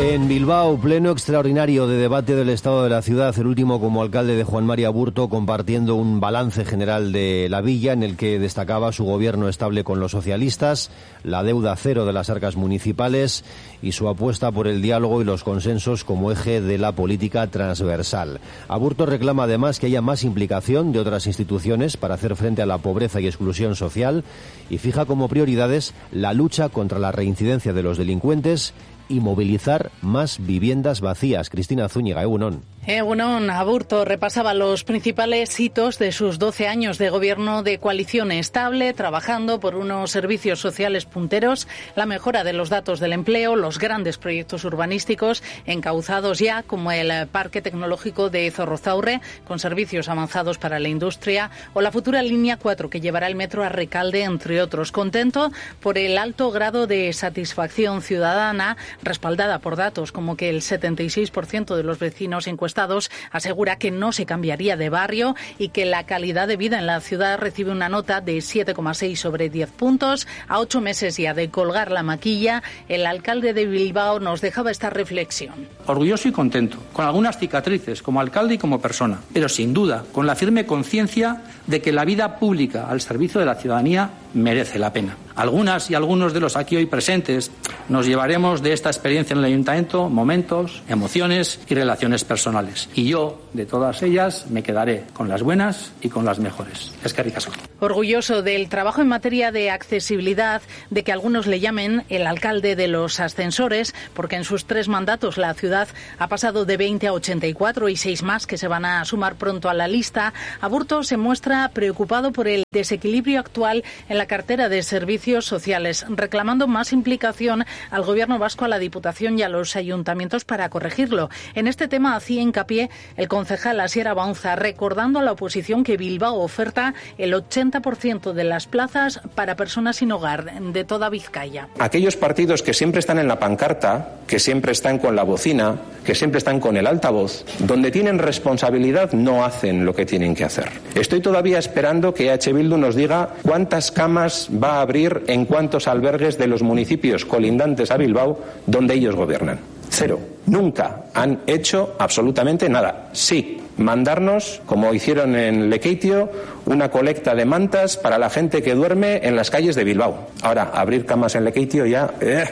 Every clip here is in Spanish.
En Bilbao, pleno extraordinario de debate del estado de la ciudad, el último como alcalde de Juan Mari Aburto, compartiendo un balance general de la villa en el que destacaba su gobierno estable con los socialistas, la deuda cero de las arcas municipales y su apuesta por el diálogo y los consensos como eje de la política transversal. Aburto reclama además que haya más implicación de otras instituciones para hacer frente a la pobreza y exclusión social y fija como prioridades la lucha contra la reincidencia de los delincuentes y movilizar más viviendas vacías. Cristina Zúñiga, Egunon. Egunon, Aburto repasaba los principales hitos de sus 12 años de gobierno de coalición estable, trabajando por unos servicios sociales punteros, la mejora de los datos del empleo, los grandes proyectos urbanísticos encauzados ya, como el Parque Tecnológico de Zorrozaurre, con servicios avanzados para la industria, o la futura línea 4 que llevará el metro a Recalde, entre otros. Contento por el alto grado de satisfacción ciudadana, respaldada por datos como que el 76% de los vecinos encuestados asegura que no se cambiaría de barrio y que la calidad de vida en la ciudad recibe una nota de 7,6 sobre 10 puntos. A 8 meses ya de colgar la maquilla, el alcalde de Bilbao nos dejaba esta reflexión. Orgulloso y contento, con algunas cicatrices como alcalde y como persona, pero sin duda con la firme conciencia de que la vida pública al servicio de la ciudadanía merece la pena. Algunas y algunos de los aquí hoy presentes nos llevaremos de esta experiencia en el ayuntamiento momentos, emociones y relaciones personales. Y yo, de todas ellas, me quedaré con las buenas y con las mejores. Eskerrik asko. Orgulloso del trabajo en materia de accesibilidad, de que algunos le llamen el alcalde de los ascensores, porque en sus 3 mandatos la ciudad ha pasado de 20 a 84 y 6 más que se van a sumar pronto a la lista. Aburto se muestra preocupado por el desequilibrio actual en la cartera de servicios sociales, reclamando más implicación al gobierno vasco, a la Diputación y a los ayuntamientos para corregirlo. En este tema hacía hincapié el concejal Asier Abaunza, recordando a la oposición que Bilbao oferta el 80% de las plazas para personas sin hogar de toda Vizcaya. Aquellos partidos que siempre están en la pancarta, que siempre están con la bocina, que siempre están con el altavoz, donde tienen responsabilidad no hacen lo que tienen que hacer. Estoy todavía esperando que EH Bildu nos diga cuántas camas va a abrir en cuántos albergues de los municipios colindantes a Bilbao donde ellos gobiernan. 0. Nunca han hecho absolutamente nada. Sí, mandarnos, como hicieron en Lekeitio, una colecta de mantas para la gente que duerme en las calles de Bilbao. Ahora, abrir camas en Lekeitio ya,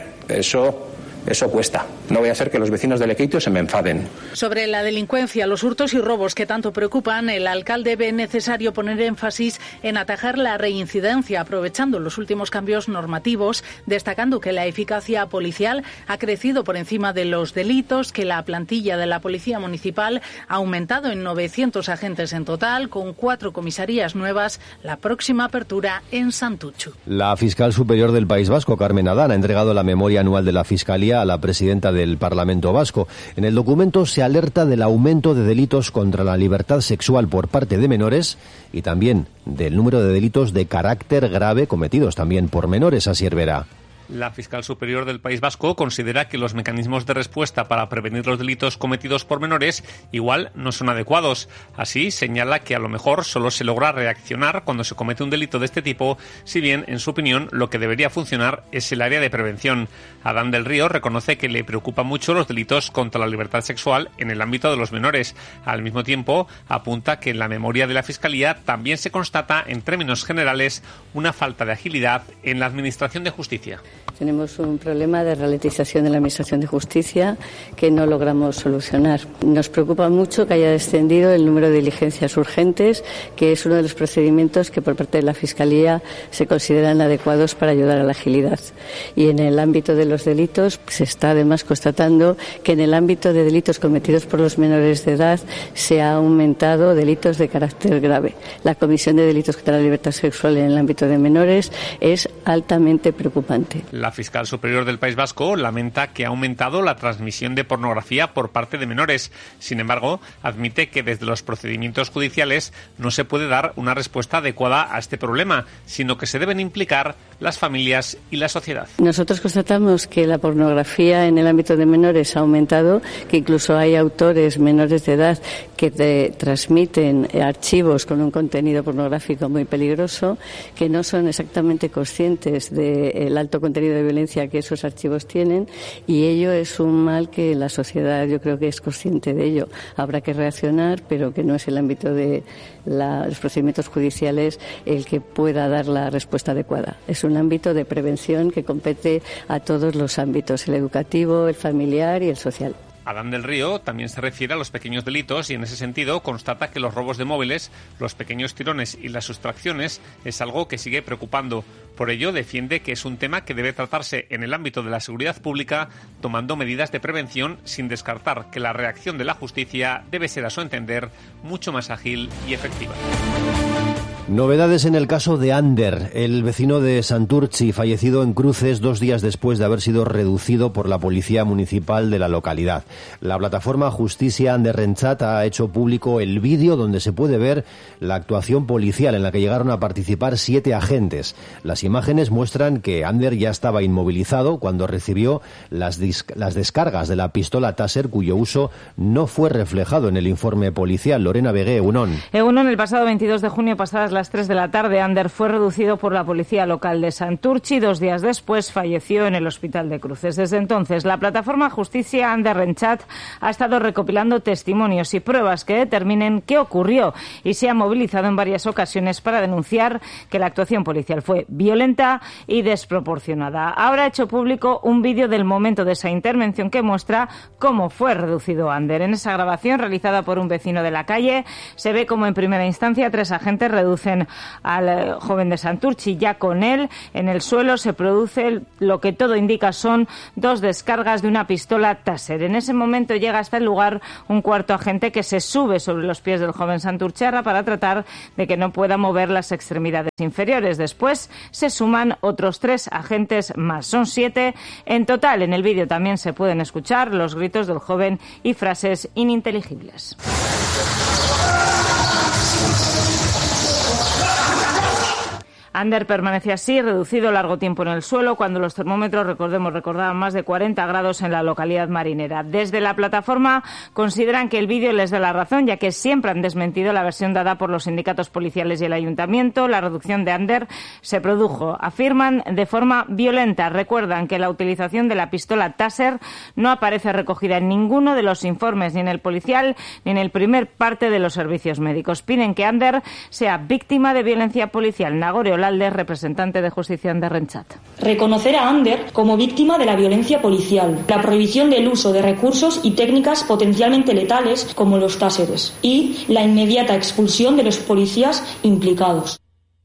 eso cuesta. No voy a hacer que los vecinos de Lekeitio se me enfaden. Sobre la delincuencia, los hurtos y robos que tanto preocupan, el alcalde ve necesario poner énfasis en atajar la reincidencia, aprovechando los últimos cambios normativos, destacando que la eficacia policial ha crecido por encima de los delitos, que la plantilla de la Policía Municipal ha aumentado en 900 agentes en total, con 4 comisarías nuevas, la próxima apertura en Santuchu. La fiscal superior del País Vasco, Carmen Adán, ha entregado la memoria anual de la Fiscalía a la presidenta del Parlamento Vasco. En el documento se alerta del aumento de delitos contra la libertad sexual por parte de menores y también del número de delitos de carácter grave cometidos también por menores. Asier Vera. La fiscal superior del País Vasco considera que los mecanismos de respuesta para prevenir los delitos cometidos por menores igual no son adecuados. Así, señala que a lo mejor solo se logra reaccionar cuando se comete un delito de este tipo, si bien, en su opinión, lo que debería funcionar es el área de prevención. Adán del Río reconoce que le preocupan mucho los delitos contra la libertad sexual en el ámbito de los menores. Al mismo tiempo, apunta que en la memoria de la Fiscalía también se constata, en términos generales, una falta de agilidad en la Administración de Justicia. Tenemos un problema de ralentización de la Administración de Justicia que no logramos solucionar. Nos preocupa mucho que haya descendido el número de diligencias urgentes, que es uno de los procedimientos que por parte de la Fiscalía se consideran adecuados para ayudar a la agilidad. Y en el ámbito de los delitos se está además constatando que en el ámbito de delitos cometidos por los menores de edad se ha aumentado delitos de carácter grave. La comisión de delitos contra la libertad sexual en el ámbito de menores es altamente preocupante. La fiscal superior del País Vasco lamenta que ha aumentado la transmisión de pornografía por parte de menores. Sin embargo, admite que desde los procedimientos judiciales no se puede dar una respuesta adecuada a este problema, sino que se deben implicar las familias y la sociedad. Nosotros constatamos que la pornografía en el ámbito de menores ha aumentado, que incluso hay autores menores de edad que transmiten archivos con un contenido pornográfico muy peligroso, que no son exactamente conscientes del alto contenido contenido de violencia que esos archivos tienen, y ello es un mal que la sociedad yo creo que es consciente de ello. Habrá que reaccionar, pero que no es el ámbito de los procedimientos judiciales el que pueda dar la respuesta adecuada. Es un ámbito de prevención que compete a todos los ámbitos, el educativo, el familiar y el social. Adán del Río también se refiere a los pequeños delitos y en ese sentido constata que los robos de móviles, los pequeños tirones y las sustracciones es algo que sigue preocupando. Por ello defiende que es un tema que debe tratarse en el ámbito de la seguridad pública, tomando medidas de prevención sin descartar que la reacción de la justicia debe ser, a su entender, mucho más ágil y efectiva. Novedades en el caso de Ander, el vecino de Santurtzi, fallecido en Cruces 2 días después de haber sido reducido por la policía municipal de la localidad. La plataforma Justicia Anderrentzat ha hecho público el vídeo donde se puede ver la actuación policial en la que llegaron a participar 7 agentes. Las imágenes muestran que Ander ya estaba inmovilizado cuando recibió las descargas de la pistola Taser, cuyo uso no fue reflejado en el informe policial. Lorena Begué, Egunon. Egunon, el pasado 22 de junio, pasadas las 3 de la tarde, Ander fue reducido por la policía local de Santurtzi. 2 días después falleció en el hospital de Cruces. Desde entonces, la plataforma Justicia Anderrentzat ha estado recopilando testimonios y pruebas que determinen qué ocurrió y se ha movilizado en varias ocasiones para denunciar que la actuación policial fue violenta y desproporcionada. Ahora ha hecho público un vídeo del momento de esa intervención que muestra cómo fue reducido Ander. En esa grabación, realizada por un vecino de la calle, se ve como en primera instancia 3 agentes reducen al joven de Santurtzi. Ya con él en el suelo se produce lo que todo indica son 2 descargas de una pistola Taser. En ese momento llega hasta el lugar un cuarto agente que se sube sobre los pies del joven santurciarra para tratar de que no pueda mover las extremidades inferiores. Después se suman otros 3 agentes más. Son 7 en total. En el vídeo también se pueden escuchar los gritos del joven y frases ininteligibles. Ander permanece así, reducido largo tiempo en el suelo, cuando los termómetros, recordaban más de 40 grados en la localidad marinera. Desde la plataforma consideran que el vídeo les da la razón, ya que siempre han desmentido la versión dada por los sindicatos policiales y el ayuntamiento. La reducción de Ander se produjo, afirman, de forma violenta. Recuerdan que la utilización de la pistola Taser no aparece recogida en ninguno de los informes, ni en el policial, ni en el primer parte de los servicios médicos. Piden que Ander sea víctima de violencia policial. Nagore Olalde, representante de Justicia Anderrentzat. Reconocer a Ander como víctima de la violencia policial, la prohibición del uso de recursos y técnicas potencialmente letales como los táseres y la inmediata expulsión de los policías implicados.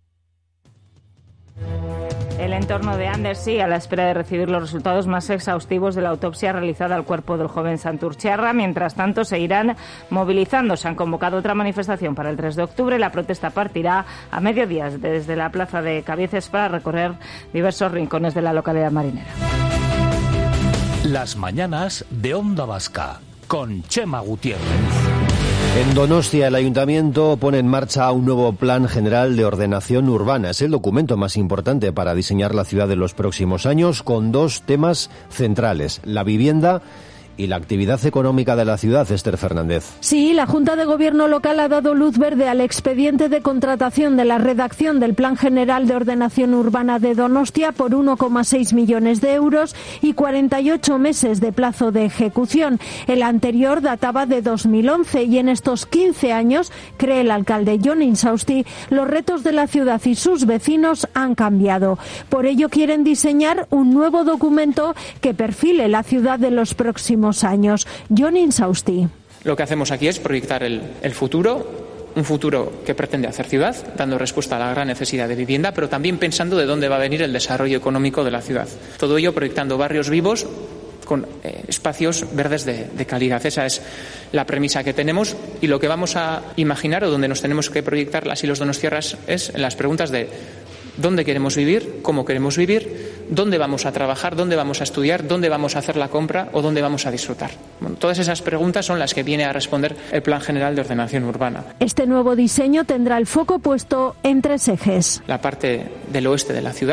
El entorno de Ander sigue a la espera de recibir los resultados más exhaustivos de la autopsia realizada al cuerpo del joven santurciarra. Mientras tanto, seguirán movilizando. Se han convocado otra manifestación para el 3 de octubre. La protesta partirá a mediodía desde la plaza de Cabieces para recorrer diversos rincones de la localidad marinera. Las mañanas de Onda Vasca, con Chema Gutiérrez. En Donostia, el Ayuntamiento pone en marcha un nuevo Plan General de Ordenación Urbana. Es el documento más importante para diseñar la ciudad de los próximos años, con 2 temas centrales: la vivienda y la actividad económica de la ciudad. Esther Fernández. Sí, la Junta de Gobierno local ha dado luz verde al expediente de contratación de la redacción del Plan General de Ordenación Urbana de Donostia por 1,6 millones de euros y 48 meses de plazo de ejecución. El anterior databa de 2011 y en estos 15 años, cree el alcalde Jon Insausti, los retos de la ciudad y sus vecinos han cambiado. Por ello quieren diseñar un nuevo documento que perfile la ciudad de los próximos años. Jon Insausti. Lo que hacemos aquí es proyectar el futuro, un futuro que pretende hacer ciudad, dando respuesta a la gran necesidad de vivienda, pero también pensando de dónde va a venir el desarrollo económico de la ciudad. Todo ello proyectando barrios vivos con espacios verdes de calidad. Esa es la premisa que tenemos, y lo que vamos a imaginar, o donde nos tenemos que proyectar las y los donostiarras, es en las preguntas de dónde queremos vivir, cómo queremos vivir, dónde vamos a trabajar, dónde vamos a estudiar, dónde vamos a hacer la compra o dónde vamos a disfrutar. Bueno, todas esas preguntas son las que viene a responder el Plan General de Ordenación Urbana. Este nuevo diseño tendrá el foco puesto en 3 ejes. La parte del oeste de la ciudad,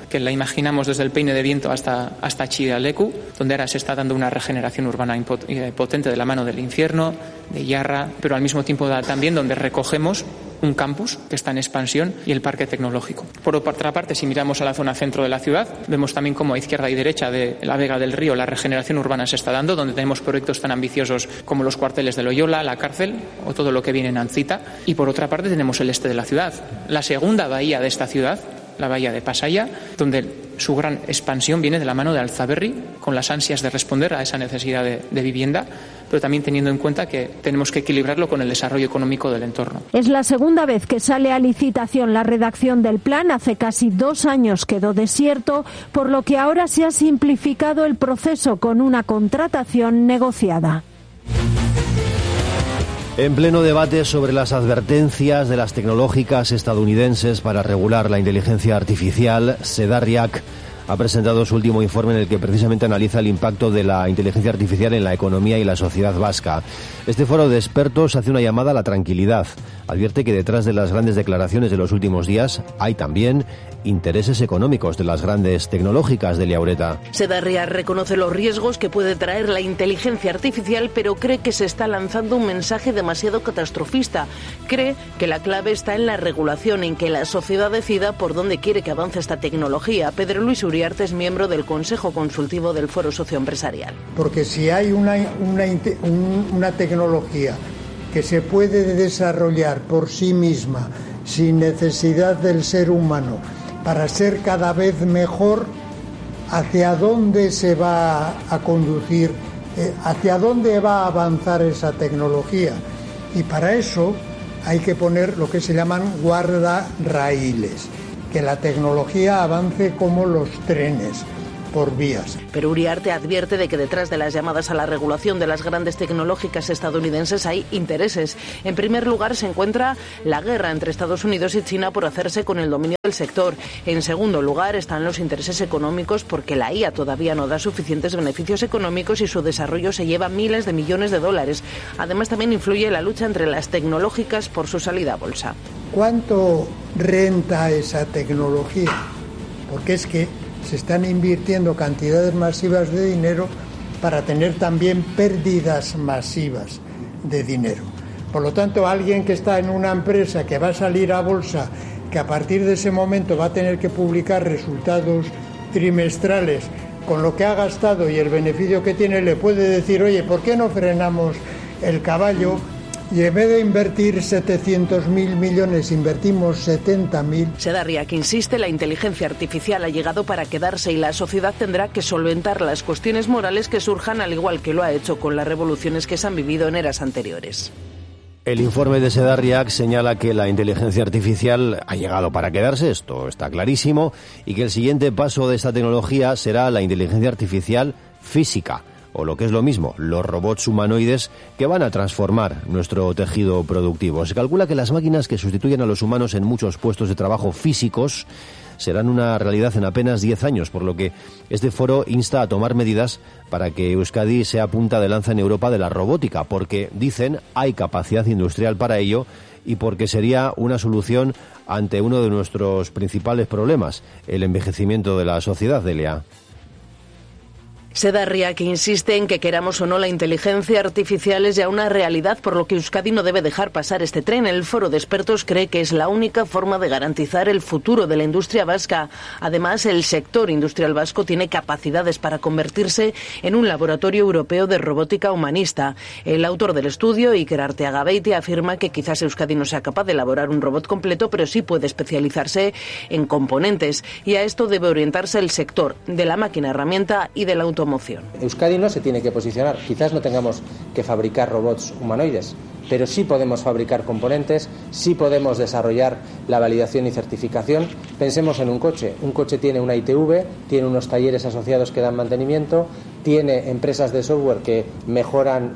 que la imaginamos desde el Peine de Viento hasta Chillalecu, donde ahora se está dando una regeneración urbana potente de la mano del Infierno, de Yarra, pero al mismo tiempo también donde recogemos un campus que está en expansión y el parque tecnológico. Por otra parte, si miramos a la zona centro de la ciudad, vemos también cómo a izquierda y derecha de la Vega del Río la regeneración urbana se está dando, donde tenemos proyectos tan ambiciosos como los cuarteles de Loyola, la cárcel o todo lo que viene en Ancita. Y por otra parte tenemos el este de la ciudad, la segunda bahía de esta ciudad, la bahía de Pasaya, donde su gran expansión viene de la mano de Alzaberri, con las ansias de responder a esa necesidad de vivienda, pero también teniendo en cuenta que tenemos que equilibrarlo con el desarrollo económico del entorno. Es la segunda vez que sale a licitación la redacción del plan. Hace casi 2 años quedó desierto, por lo que ahora se ha simplificado el proceso con una contratación negociada. En pleno debate sobre las advertencias de las tecnológicas estadounidenses para regular la inteligencia artificial, Sedarriac ha presentado su último informe en el que precisamente analiza el impacto de la inteligencia artificial en la economía y la sociedad vasca. Este foro de expertos hace una llamada a la tranquilidad. Advierte que detrás de las grandes declaraciones de los últimos días hay también intereses económicos de las grandes tecnológicas de Liaureta. Sedarriac reconoce los riesgos que puede traer la inteligencia artificial, pero cree que se está lanzando un mensaje demasiado catastrofista. Cree que la clave está en la regulación, en que la sociedad decida por dónde quiere que avance esta tecnología. Pedro Luis Uriarte es miembro del Consejo Consultivo del Foro Socioempresarial. Porque si hay una tecnología que se puede desarrollar por sí misma, sin necesidad del ser humano, para ser cada vez mejor, ¿hacia dónde se va a conducir? ¿Hacia dónde va a avanzar esa tecnología? Y para eso hay que poner lo que se llaman guardarraíles, que la tecnología avance como los trenes, por vías. Pero Uriarte advierte de que detrás de las llamadas a la regulación de las grandes tecnológicas estadounidenses hay intereses. En primer lugar se encuentra la guerra entre Estados Unidos y China por hacerse con el dominio del sector. En segundo lugar están los intereses económicos, porque la IA todavía no da suficientes beneficios económicos y su desarrollo se lleva miles de millones de dólares. Además también influye la lucha entre las tecnológicas por su salida a bolsa. ¿Cuánto renta esa tecnología? Porque es que se están invirtiendo cantidades masivas de dinero para tener también pérdidas masivas de dinero. Por lo tanto, alguien que está en una empresa que va a salir a bolsa, que a partir de ese momento va a tener que publicar resultados trimestrales con lo que ha gastado y el beneficio que tiene, le puede decir: oye, ¿por qué no frenamos el caballo? Y en vez de invertir 700.000 millones, invertimos 70.000. Sedarriac insiste, la inteligencia artificial ha llegado para quedarse y la sociedad tendrá que solventar las cuestiones morales que surjan, al igual que lo ha hecho con las revoluciones que se han vivido en eras anteriores. El informe de Sedarriac señala que la inteligencia artificial ha llegado para quedarse, esto está clarísimo, y que el siguiente paso de esta tecnología será la inteligencia artificial física, o lo que es lo mismo, los robots humanoides que van a transformar nuestro tejido productivo. Se calcula que las máquinas que sustituyen a los humanos en muchos puestos de trabajo físicos serán una realidad en apenas 10 años, por lo que este foro insta a tomar medidas para que Euskadi sea punta de lanza en Europa de la robótica, porque, dicen, hay capacidad industrial para ello y porque sería una solución ante uno de nuestros principales problemas, el envejecimiento de la sociedad, Delia. Sedarriac insiste en que queramos o no, la inteligencia artificial es ya una realidad, por lo que Euskadi no debe dejar pasar este tren. El foro de expertos cree que es la única forma de garantizar el futuro de la industria vasca. Además, el sector industrial vasco tiene capacidades para convertirse en un laboratorio europeo de robótica humanista. El autor del estudio, Iker Arteagabeitia, afirma que quizás Euskadi no sea capaz de elaborar un robot completo, pero sí puede especializarse en componentes. Y a esto debe orientarse el sector de la máquina herramienta y de la automoción. Euskadi no se tiene que posicionar, quizás no tengamos que fabricar robots humanoides, pero sí podemos fabricar componentes, sí podemos desarrollar la validación y certificación. Pensemos en un coche tiene una ITV, tiene unos talleres asociados que dan mantenimiento, tiene empresas de software que mejoran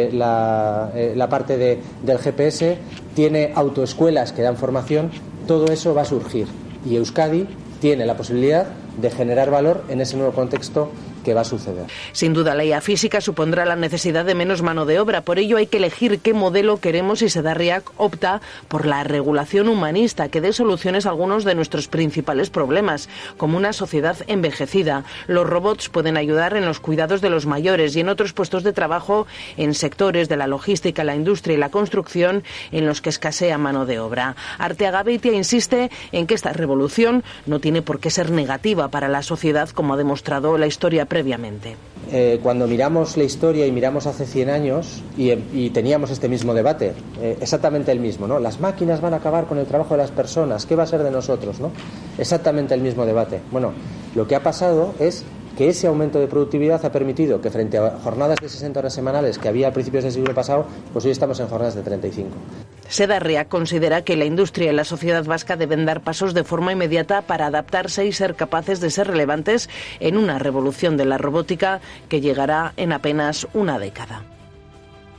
la parte del GPS, tiene autoescuelas que dan formación. Todo eso va a surgir y Euskadi tiene la posibilidad de generar valor en ese nuevo contexto que va a suceder. Sin duda, la IA física supondrá la necesidad de menos mano de obra. Por ello hay que elegir qué modelo queremos y Sedarriac opta por la regulación humanista que dé soluciones a algunos de nuestros principales problemas, como una sociedad envejecida. Los robots pueden ayudar en los cuidados de los mayores y en otros puestos de trabajo en sectores de la logística, la industria y la construcción en los que escasea mano de obra. Arteaga Beitia insiste en que esta revolución no tiene por qué ser negativa para la sociedad, como ha demostrado la historia previamente. Cuando miramos la historia y miramos hace 100 años y teníamos este mismo debate, exactamente el mismo, ¿no? Las máquinas van a acabar con el trabajo de las personas, ¿qué va a ser de nosotros, ¿no? Exactamente el mismo debate. Bueno, lo que ha pasado es que ese aumento de productividad ha permitido que frente a jornadas de 60 horas semanales que había a principios del siglo pasado, pues hoy estamos en jornadas de 35. Sedarriac considera que la industria y la sociedad vasca deben dar pasos de forma inmediata para adaptarse y ser capaces de ser relevantes en una revolución de la robótica que llegará en apenas una década.